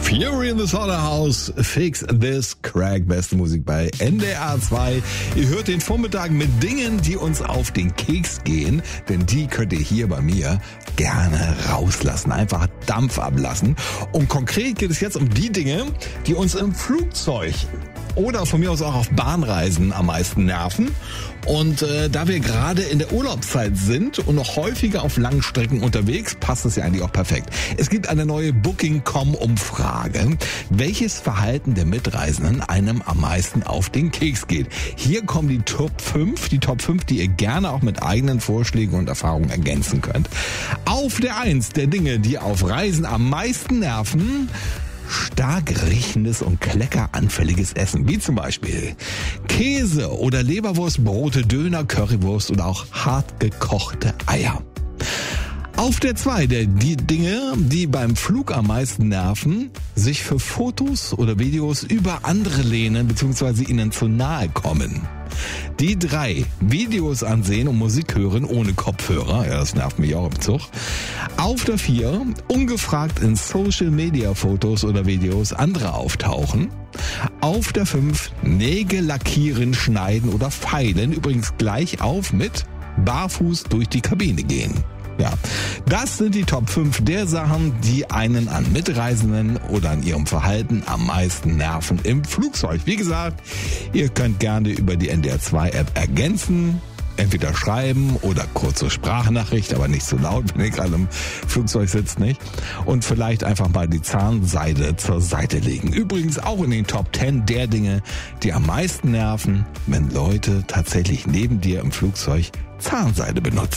Fury in the Slaughterhouse, Fix This Crack, beste Musik bei NDR 2. Ihr hört den Vormittag mit Dingen, die uns auf den Keks gehen, denn die könnt ihr hier bei mir gerne rauslassen, einfach Dampf ablassen. Und konkret geht es jetzt um die Dinge, die uns im Flugzeug oder von mir aus auch auf Bahnreisen am meisten nerven. Und da wir gerade in der Urlaubszeit sind und noch häufiger auf langen Strecken unterwegs, passt es ja eigentlich auch perfekt. Es gibt eine neue Booking.com-Umfrage, welches Verhalten der Mitreisenden einem am meisten auf den Keks geht. Hier kommen die Top 5, die ihr gerne auch mit eigenen Vorschlägen und Erfahrungen ergänzen könnt. Auf der 1 der Dinge, die auf Reisen am meisten nerven: stark riechendes und kleckeranfälliges Essen, wie zum Beispiel Käse oder Leberwurst, Brote, Döner, Currywurst oder auch hart gekochte Eier. Auf der 2 die Dinge, die beim Flug am meisten nerven: sich für Fotos oder Videos über andere lehnen bzw. ihnen zu nahe kommen. Die 3, Videos ansehen und Musik hören ohne Kopfhörer. Ja, das nervt mich auch im Zug. Auf der 4, ungefragt in Social-Media-Fotos oder Videos andere auftauchen. Auf der 5, Nägel lackieren, schneiden oder feilen. Übrigens gleich auf mit barfuß durch die Kabine gehen. Ja, das sind die Top 5 der Sachen, die einen an Mitreisenden oder an ihrem Verhalten am meisten nerven im Flugzeug. Wie gesagt, ihr könnt gerne über die NDR 2 App ergänzen, entweder schreiben oder kurze Sprachnachricht, aber nicht so laut, wenn ihr gerade im Flugzeug sitzt, nicht? Und vielleicht einfach mal die Zahnseide zur Seite legen. Übrigens auch in den Top 10 der Dinge, die am meisten nerven, wenn Leute tatsächlich neben dir im Flugzeug Zahnseide benutzen.